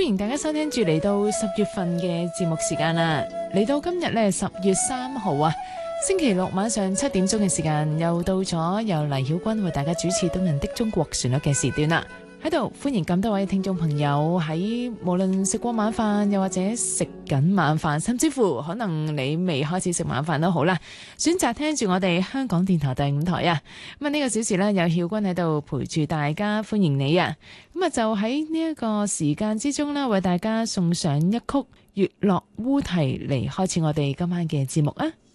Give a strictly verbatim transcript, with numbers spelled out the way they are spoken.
迎大家收聽住嚟到十月份嘅節目時間啦。嚟到今日呢，十月三號啊，星期六晚上七點鐘嘅時間，又到咗由黎曉君為大家主持《動人的中國旋律》嘅時段啦。喺度歡迎咁多位聽眾朋友喺無論食過晚飯，又或者食緊晚飯，甚至乎可能你未開始食晚飯都好啦，選擇聽住我哋香港電台第五台啊。咁啊呢個小時呢，有曉君喺度陪住大家，歡迎你啊。咁啊就喺呢一個時間之中呢，為大家送上一曲《月落烏啼》嚟開始我哋今晚嘅節目啊。